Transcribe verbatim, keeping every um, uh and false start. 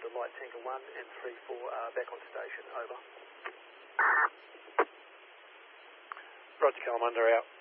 Roger, light tanker one and three four are back on station, over. Roger, Kalamunda out.